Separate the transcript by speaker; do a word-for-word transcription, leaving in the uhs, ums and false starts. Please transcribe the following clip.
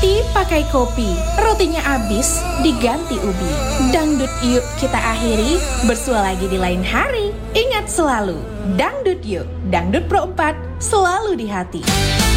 Speaker 1: dipakai kopi, rotinya habis, diganti ubi. Dangdut yuk kita akhiri, bersua lagi di lain hari. Ingat selalu, dangdut yuk, dangdut pro empat, selalu di hati.